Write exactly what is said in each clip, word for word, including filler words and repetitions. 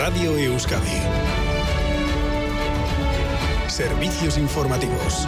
Radio Euskadi. Servicios informativos.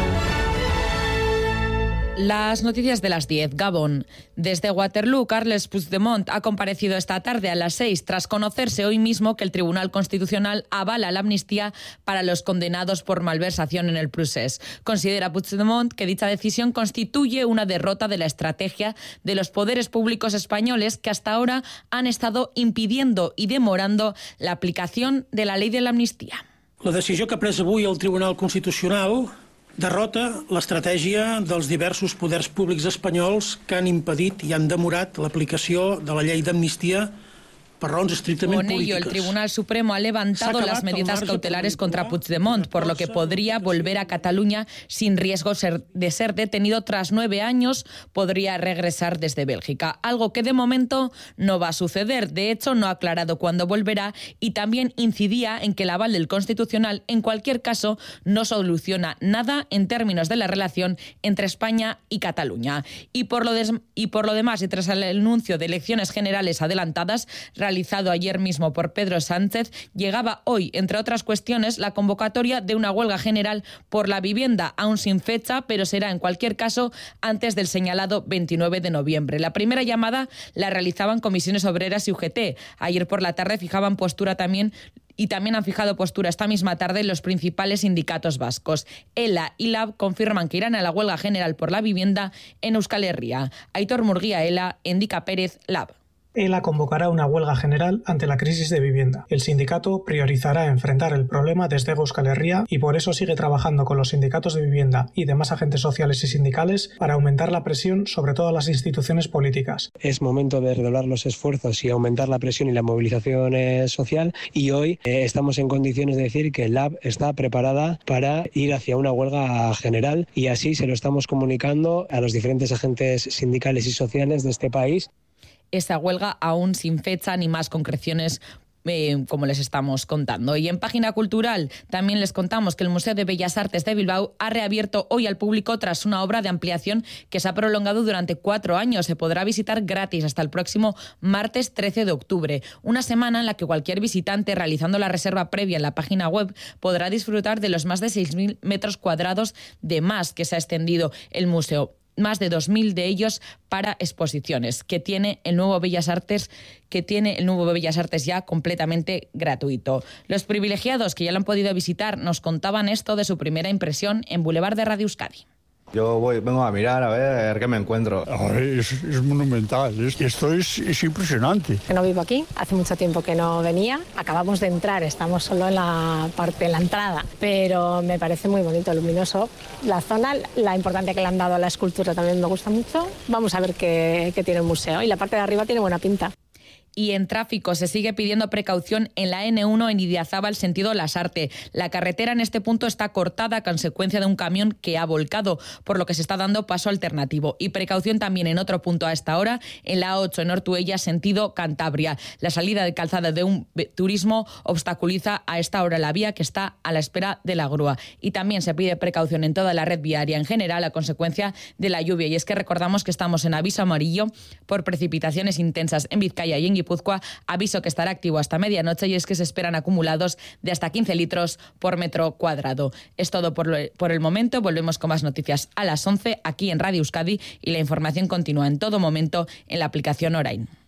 Las noticias de las diez. Gabón. Desde Waterloo, Carles Puigdemont ha comparecido esta tarde a las seis tras conocerse hoy mismo que el Tribunal Constitucional avala la amnistía para los condenados por malversación en el procés. Considera Puigdemont que dicha decisión constituye una derrota de la estrategia de los poderes públicos españoles que hasta ahora han estado impidiendo y demorando la aplicación de la ley de la amnistía. La decisió que ha pres avui el Tribunal Constitucional derrota l'estratègia dels diversos poders públics espanyols que han impedit i han demorat l'aplicació de la llei d'amnistia por razones estrictamente Con ello, el Tribunal Supremo ha levantado las medidas cautelares contra Puigdemont, por lo que podría volver a Cataluña sin riesgo de ser detenido. Tras nueve años, podría regresar desde Bélgica, algo que de momento no va a suceder. De hecho, no ha aclarado cuándo volverá y también incidía en que el aval del Constitucional, en cualquier caso, no soluciona nada en términos de la relación entre España y Cataluña. Y por lo, des- y por lo demás, y tras el anuncio de elecciones generales adelantadas, realizado ayer mismo por Pedro Sánchez, llegaba hoy, entre otras cuestiones, la convocatoria de una huelga general por la vivienda, aún sin fecha, pero será en cualquier caso antes del señalado veintinueve de noviembre. La primera llamada la realizaban Comisiones Obreras y U G T. Ayer por la tarde fijaban postura también y también han fijado postura esta misma tarde los principales sindicatos vascos. ELA y LAB confirman que irán a la huelga general por la vivienda en Euskal Herria. Aitor Murguía, ELA, Endika Pérez, LAB. ELA convocará una huelga general ante la crisis de vivienda. El sindicato priorizará enfrentar el problema desde Euskal Herria y por eso sigue trabajando con los sindicatos de vivienda y demás agentes sociales y sindicales para aumentar la presión sobre todas las instituciones políticas. Es momento de redoblar los esfuerzos y aumentar la presión y la movilización eh, social y hoy eh, estamos en condiciones de decir que el LAB está preparada para ir hacia una huelga general y así se lo estamos comunicando a los diferentes agentes sindicales y sociales de este país. Esa huelga aún sin fecha ni más concreciones, eh, como les estamos contando. Y en Página Cultural también les contamos que el Museo de Bellas Artes de Bilbao ha reabierto hoy al público tras una obra de ampliación que se ha prolongado durante cuatro años. Se podrá visitar gratis hasta el próximo martes trece de octubre, una semana en la que cualquier visitante realizando la reserva previa en la página web podrá disfrutar de los más de seis mil metros cuadrados de más que se ha extendido el museo. Más de dos mil de ellos para exposiciones, que tiene el nuevo Bellas Artes, que tiene el nuevo Bellas Artes ya completamente gratuito. Los privilegiados que ya lo han podido visitar nos contaban esto de su primera impresión en Boulevard de Radio Euskadi. Yo voy, vengo a mirar a ver qué me encuentro. Es, es monumental, es, esto es, es impresionante. Que no vivo aquí, hace mucho tiempo que no venía. Acabamos de entrar, estamos solo en la parte, en la entrada, pero me parece muy bonito, luminoso. La zona, la importancia que le han dado a la escultura también me gusta mucho. Vamos a ver qué, qué tiene el museo y la parte de arriba tiene buena pinta. Y en tráfico se sigue pidiendo precaución en la ene uno en Idiazábal sentido Lasarte. La carretera en este punto está cortada a consecuencia de un camión que ha volcado, por lo que se está dando paso alternativo. Y precaución también en otro punto a esta hora, en la A ocho en Ortuella sentido Cantabria. La salida de calzada de un turismo obstaculiza a esta hora la vía que está a la espera de la grúa. Y también se pide precaución en toda la red viaria en general a consecuencia de la lluvia. Y es que recordamos que estamos en aviso amarillo por precipitaciones intensas en Vizcaya y en Guipúzcoa, aviso que estará activo hasta medianoche y es que se esperan acumulados de hasta quince litros por metro cuadrado. Es todo por, lo, por el momento. Volvemos con más noticias a las once aquí en Radio Euskadi y la información continúa en todo momento en la aplicación Orain.